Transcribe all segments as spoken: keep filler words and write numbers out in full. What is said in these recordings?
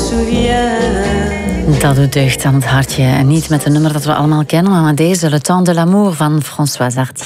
souviens. Dat doet deugd aan het hartje. En niet met een nummer dat we allemaal kennen, maar met deze, Le Temps de l'amour van Françoise Hardy.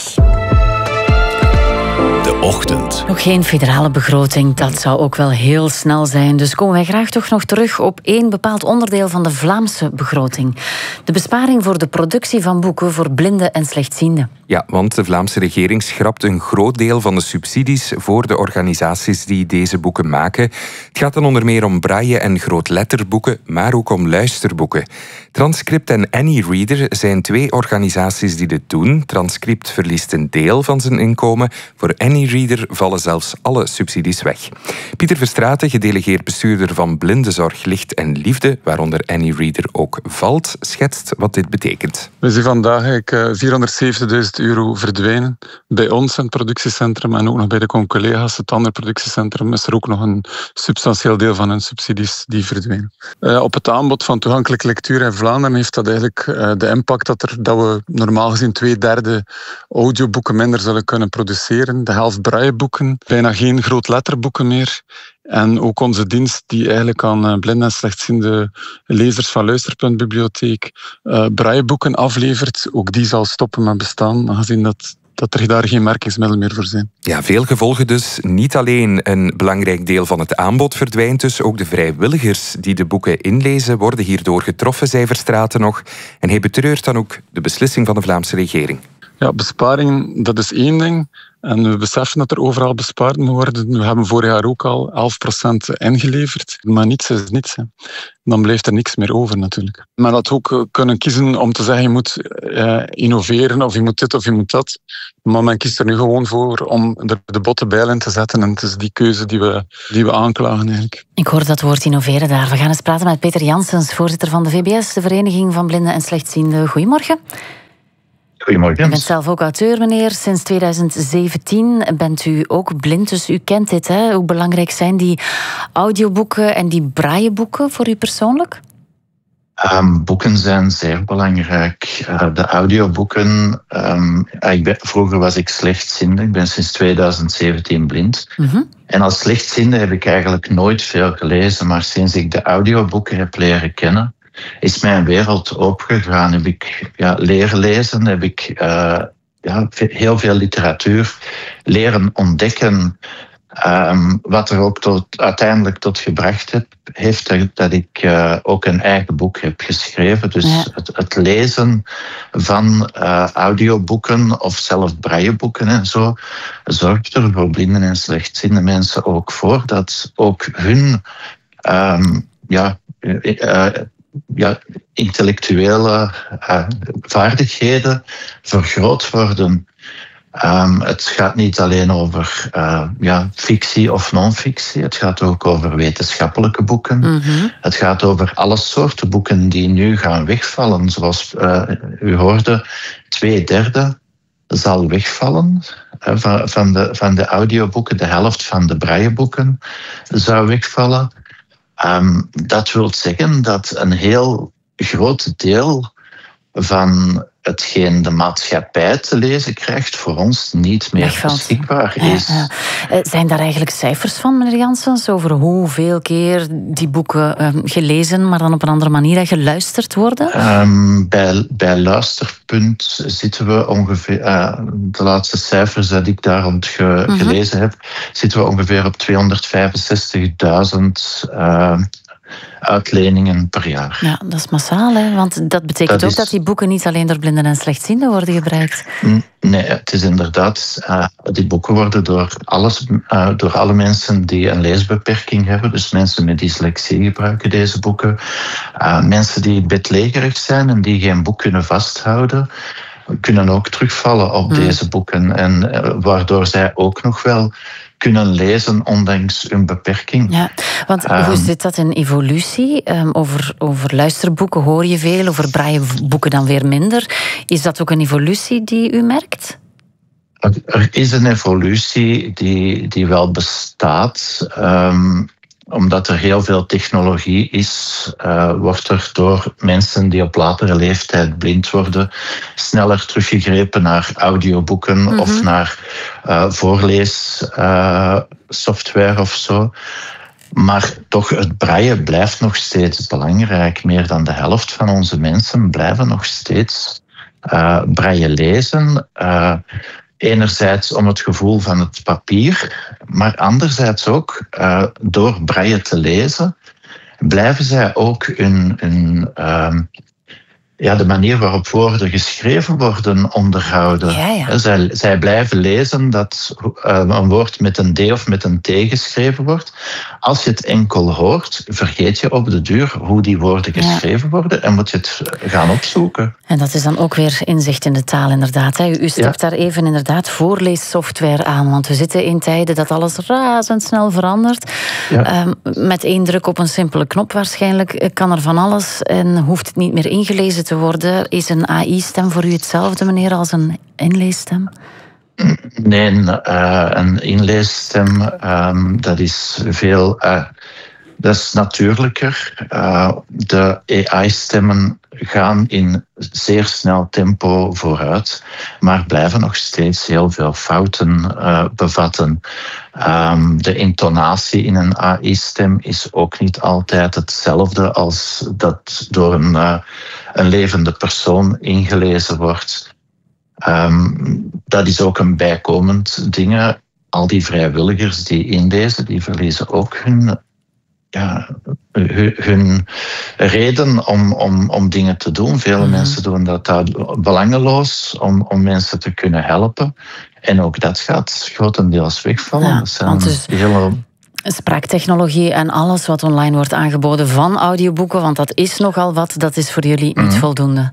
De ochtend. Nog geen federale begroting, dat zou ook wel heel snel zijn. Dus komen wij graag toch nog terug op één bepaald onderdeel van de Vlaamse begroting. De besparing voor de productie van boeken voor blinden en slechtzienden. Ja, want de Vlaamse regering schrapt een groot deel van de subsidies voor de organisaties die deze boeken maken. Het gaat dan onder meer om braille- en grootletterboeken, maar ook om luisterboeken. Transcript en AnyReader zijn twee organisaties die dit doen. Transcript verliest een deel van zijn inkomen. Voor AnyReader vallen zelfs alle subsidies weg. Pieter Verstraeten, gedelegeerd bestuurder van Blindenzorg Licht en Liefde, waaronder AnyReader ook valt, schetst wat dit betekent. We zien vandaag eigenlijk vierhonderdzeventigduizend euro verdwijnen. Bij ons in het productiecentrum en ook nog bij de collega's, het andere productiecentrum, is er ook nog een substantieel deel van hun subsidies die verdwijnen. Uh, op het aanbod van toegankelijke lectuur in Vlaanderen heeft dat eigenlijk uh, de impact dat, er, dat we normaal gezien twee derde audioboeken minder zullen kunnen produceren. De helft brailleboeken, bijna geen grootletterboeken meer. En ook onze dienst die eigenlijk aan blinde en slechtziende lezers van Luisterpunt Bibliotheek uh, brailleboeken aflevert, ook die zal stoppen met bestaan, aangezien dat dat er daar geen merkingsmiddel meer voor zijn. Ja, veel gevolgen dus. Niet alleen een belangrijk deel van het aanbod verdwijnt dus, ook de vrijwilligers die de boeken inlezen worden hierdoor getroffen, zei Verstraeten nog. En hij betreurt dan ook de beslissing van de Vlaamse regering. Ja, besparingen, dat is één ding. En we beseffen dat er overal bespaard moet worden. We hebben vorig jaar ook al elf procent ingeleverd. Maar niets is niets. Hè. Dan blijft er niks meer over natuurlijk. Maar dat ook kunnen kiezen om te zeggen je moet uh, innoveren of je moet dit of je moet dat. Maar men kiest er nu gewoon voor om er de botte bijl in te zetten. En het is die keuze die we, die we aanklagen eigenlijk. Ik hoor dat woord innoveren daar. We gaan eens praten met Peter Janssens, voorzitter van de V B S, de Vereniging van Blinden en Slechtzienden. Goedemorgen. Goedemorgen. U bent zelf ook auteur, meneer. Sinds tweeduizend zeventien bent u ook blind, dus u kent dit. Hè? Hoe belangrijk zijn die audioboeken en die brailleboeken voor u persoonlijk? Um, boeken zijn zeer belangrijk. Uh, de audioboeken... Um, ik ben, vroeger was ik slechtziende. Ik ben sinds tweeduizend zeventien blind. Mm-hmm. En als slechtziende heb ik eigenlijk nooit veel gelezen. Maar sinds ik de audioboeken heb leren kennen, is mijn wereld opengegaan. Heb ik ja, leren lezen, heb ik uh, ja, heel veel literatuur leren ontdekken. Um, wat er ook tot, uiteindelijk tot gebracht heb, heeft dat ik uh, ook een eigen boek heb geschreven. Dus ja. het, het lezen van uh, audioboeken of zelfs brailleboeken en zo zorgt er voor blinden en slechtziende mensen ook voor dat ook hun um, ja, uh, ja, intellectuele uh, vaardigheden vergroot worden. Um, het gaat niet alleen over uh, ja, fictie of non-fictie. Het gaat ook over wetenschappelijke boeken. Mm-hmm. Het gaat over alle soorten boeken die nu gaan wegvallen. Zoals uh, u hoorde, twee derde zal wegvallen uh, van, van, de, van de audioboeken. De helft van de brailleboeken zou wegvallen. Um, dat wil zeggen dat een heel groot deel van hetgeen de maatschappij te lezen krijgt, voor ons niet meer Wegvalt. beschikbaar is. Ja, ja. Zijn daar eigenlijk cijfers van, meneer Janssens, over hoeveel keer die boeken um, gelezen, maar dan op een andere manier geluisterd worden? Um, bij, bij Luisterpunt zitten we ongeveer, uh, de laatste cijfers dat ik daar rond ge, mm-hmm. gelezen heb, zitten we ongeveer op tweehonderdvijfenzestigduizend uh, uitleningen per jaar. Ja, dat is massaal, hè? Want dat betekent dat ook is... dat die boeken niet alleen door blinden en slechtzienden worden gebruikt. Nee, het is inderdaad... Uh, die boeken worden door, alles, uh, door alle mensen die een leesbeperking hebben, dus mensen met dyslexie gebruiken deze boeken. Uh, mensen die bedlegerig zijn en die geen boek kunnen vasthouden, kunnen ook terugvallen op hmm. deze boeken. En uh, waardoor zij ook nog wel kunnen lezen, ondanks hun beperking. Ja, want um, hoe zit dat in evolutie? Um, over, over luisterboeken hoor je veel, over brailleboeken dan weer minder. Is dat ook een evolutie die u merkt? Er is een evolutie die, die wel bestaat. Um, omdat er heel veel technologie is, uh, wordt er door mensen die op latere leeftijd blind worden sneller teruggegrepen naar audioboeken mm-hmm. of naar uh, voorleessoftware uh, of zo. Maar toch, het braille blijft nog steeds belangrijk. Meer dan de helft van onze mensen blijven nog steeds uh, braille lezen. Uh, enerzijds om het gevoel van het papier, maar anderzijds ook uh, door braille te lezen, blijven zij ook hun, hun, uh, ja, de manier waarop woorden geschreven worden onderhouden. Ja, ja. Zij, zij blijven lezen dat uh, een woord met een D of met een T geschreven wordt. Als je het enkel hoort, vergeet je op de duur hoe die woorden geschreven ja. worden en moet je het gaan opzoeken. En dat is dan ook weer inzicht in de taal, inderdaad. Hè. U stipt ja. daar even inderdaad voorleessoftware aan, want we zitten in tijden dat alles razendsnel verandert. Ja. Um, met één druk op een simpele knop waarschijnlijk kan er van alles en hoeft het niet meer ingelezen te worden. Is een A I-stem voor u hetzelfde, meneer, als een inleesstem? Nee, uh, een inleesstem, um, dat is veel... Uh, dat is natuurlijker. Uh, de A I-stemmen gaan in zeer snel tempo vooruit, maar blijven nog steeds heel veel fouten uh, bevatten. Um, de intonatie in een A I-stem is ook niet altijd hetzelfde als dat door een, uh, een levende persoon ingelezen wordt. Um, dat is ook een bijkomend ding. Al die vrijwilligers die inlezen, die verliezen ook hun, ja, hun reden om, om, om dingen te doen. Vele mm-hmm. mensen doen dat daar belangeloos om, om mensen te kunnen helpen. En ook dat gaat grotendeels wegvallen. Ja, dat zijn want dus... hele... Spraaktechnologie en alles wat online wordt aangeboden van audioboeken, want dat is nogal wat, dat is voor jullie niet mm-hmm. voldoende.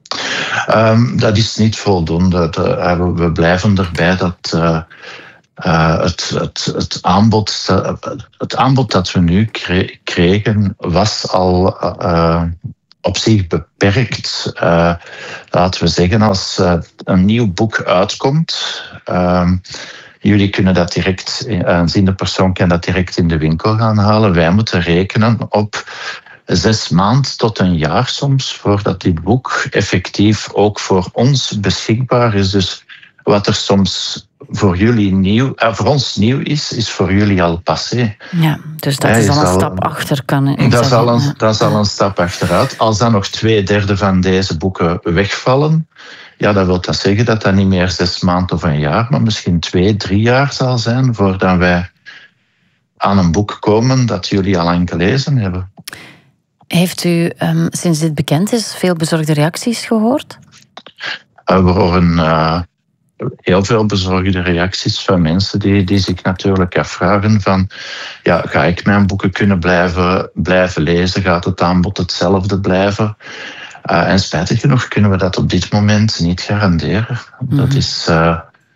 Um, dat is niet voldoende. De, uh, we blijven erbij dat uh, uh, het, het, het, aanbod, uh, het aanbod dat we nu kre- kregen was al uh, op zich beperkt. Uh, laten we zeggen, als uh, een nieuw boek uitkomt, uh, jullie kunnen dat direct, een ziende persoon kan dat direct in de winkel gaan halen. Wij moeten rekenen op zes maanden tot een jaar soms, voordat dit boek effectief ook voor ons beschikbaar is. Dus wat er soms voor jullie nieuw, eh, voor ons nieuw is, is voor jullie al passé. Ja, dus dat is, is al een stap achter, kan ik dat, is al een, ja. dat is al een stap achteruit. Als dan nog twee derde van deze boeken wegvallen, ja, dat wil dat zeggen dat dat niet meer zes maanden of een jaar, maar misschien twee, drie jaar zal zijn voordat wij aan een boek komen dat jullie al lang gelezen hebben. Heeft u um, sinds dit bekend is veel bezorgde reacties gehoord? Uh, we horen uh, heel veel bezorgde reacties van mensen die, die zich natuurlijk afvragen van, ja, ga ik mijn boeken kunnen blijven, blijven lezen? Gaat het aanbod hetzelfde blijven? Uh, en spijtig genoeg kunnen we dat op dit moment niet garanderen. Mm-hmm. Dat is... Uh,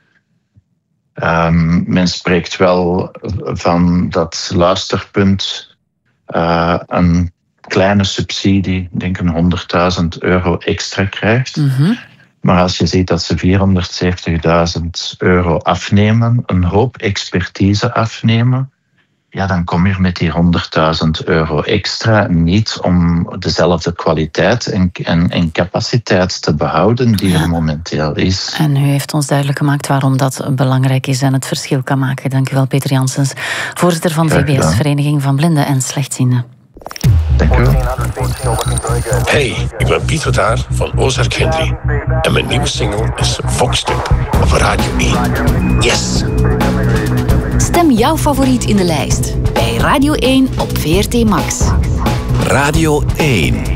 um, men spreekt wel van dat luisterpunt uh, een kleine subsidie, ik denk een honderdduizend euro extra krijgt. Mm-hmm. Maar als je ziet dat ze vierhonderdzeventigduizend euro afnemen, een hoop expertise afnemen, ja, dan kom je met die honderdduizend euro extra niet om dezelfde kwaliteit en, en, en capaciteit te behouden die ja. er momenteel is. En u heeft ons duidelijk gemaakt waarom dat belangrijk is en het verschil kan maken. Dank u wel, Peter Janssens, voorzitter van de V B S, Vereniging van Blinden en Slechtzienden. Dank u wel. Hey, ik ben Pieter Daar van Ozark Henry. En mijn nieuwe single is Voxtop op Radio één. Yes! Stem jouw favoriet in de lijst bij Radio één op V R T Max. Radio één.